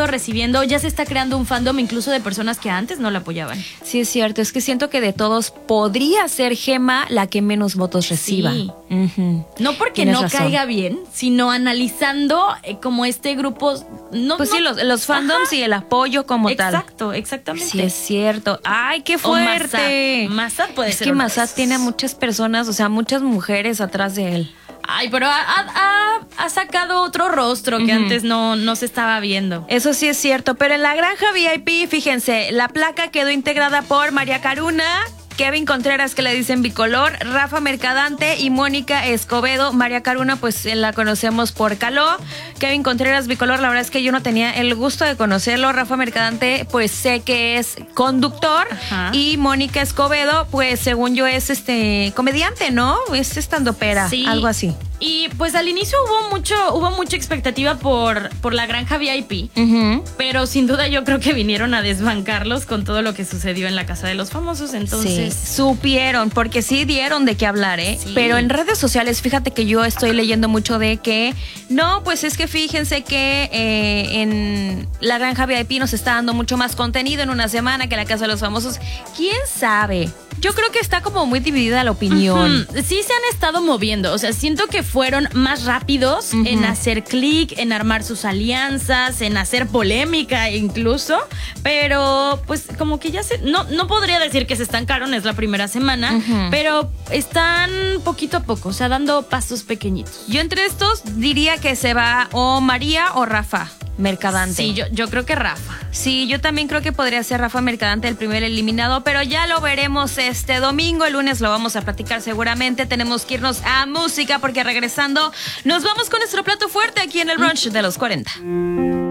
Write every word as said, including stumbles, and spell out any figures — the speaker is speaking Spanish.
recibiendo, ya se está creando un fandom incluso de personas que antes no la apoyaban. Sí, es cierto, es que siento que de todos podría ser Gema la que menos votos reciba. Sí. Uh-huh. No porque Tienes no razón. caiga bien, sino analizando eh, como este grupo. No, Pues no, sí, los, los fandoms ajá. y el apoyo como tal. Exacto, exactamente. Sí, es cierto. ¡Ay, qué O fuerte! Massad. Massad puede es ser que uno de Massad esos. tiene a muchas personas, o sea, muchas mujeres atrás de él. Ay, pero ha, ha, ha sacado otro rostro que Ujú. antes no, no se estaba viendo. Eso sí es cierto, pero en la granja V I P, fíjense, la placa quedó integrada por María Caruna, Kevin Contreras, que le dicen bicolor, Rafa Mercadante y Mónica Escobedo. María Caruna, pues la conocemos por Caló. Kevin Contreras, bicolor, la verdad es que yo no tenía el gusto de conocerlo. Rafa Mercadante, pues sé que es conductor. Ajá. Y Mónica Escobedo, pues según yo es este comediante, ¿no? Es estandopera, Sí. algo así. Y pues al inicio hubo mucho, hubo mucha expectativa por, por la granja V I P, Uh-huh. pero sin duda yo creo que vinieron a desbancarlos con todo lo que sucedió en la Casa de los Famosos, entonces... Sí, supieron, porque sí dieron de qué hablar, ¿eh? Sí. Pero en redes sociales, fíjate que yo estoy leyendo mucho de que, no, pues es que fíjense que eh, en la granja V I P nos está dando mucho más contenido en una semana que la Casa de los Famosos. ¿Quién sabe? Yo creo que está como muy dividida la opinión. Ujú. Sí se han estado moviendo, o sea, siento que fueron más rápidos Ujú. en hacer clic, en armar sus alianzas, en hacer polémica incluso, pero pues como que ya se... No, no podría decir que se estancaron, es la primera semana, Ujú. pero están poquito a poco, o sea, dando pasos pequeñitos. Yo entre estos diría que se va o María o Rafa Mercadante. Sí, yo, yo creo que Rafa. Sí, yo también creo que podría ser Rafa Mercadante el primer eliminado, pero ya lo veremos este domingo. El lunes lo vamos a platicar seguramente. Tenemos que irnos a música porque regresando nos vamos con nuestro plato fuerte aquí en el brunch de los cuarenta.